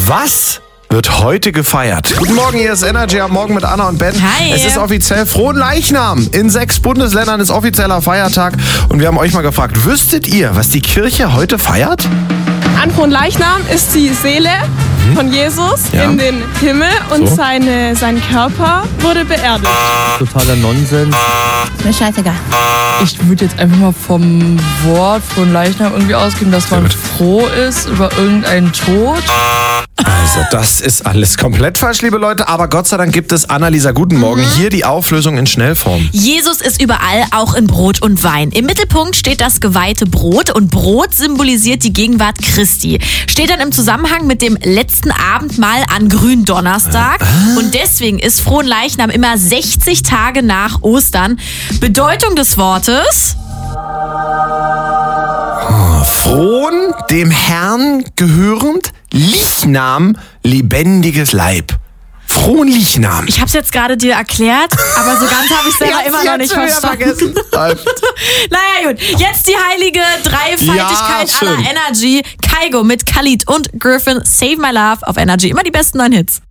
Was wird heute gefeiert? Guten Morgen, hier ist Energy am Morgen mit Anna und Ben. Hi. Es ist offiziell Fronleichnam. In 6 Bundesländern ist offizieller Feiertag. Und wir haben euch mal gefragt, wüsstet ihr, was die Kirche heute feiert? An Fronleichnam ist die Seele von Jesus in den Himmel und sein Körper wurde beerdigt. Totaler Nonsens. Mir scheißegal. Ich würde jetzt einfach mal vom Wort von Leichnam irgendwie ausgehen, dass man froh ist über irgendeinen Tod. Also das ist alles komplett falsch, liebe Leute. Aber Gott sei Dank gibt es Annalisa, guten Morgen. Hier die Auflösung in Schnellform. Jesus ist überall, auch in Brot und Wein. Im Mittelpunkt steht das geweihte Brot und Brot symbolisiert die Gegenwart Christi. Steht dann im Zusammenhang mit dem letzten Abendmahl an Gründonnerstag. Und deswegen ist Fronleichnam immer 60 Tage nach Ostern. Bedeutung des Wortes? Fron, dem Herrn gehörend, Liechnam, lebendiges Leib. Fronleichnam. Ich habe es jetzt gerade dir erklärt, aber so ganz habe ich es selber immer noch nicht verstanden. Naja gut, jetzt die heilige Dreifaltigkeit aller Energy. Kygo mit Khalid und Griffin, Save My Love auf Energy. Immer die besten neuen Hits.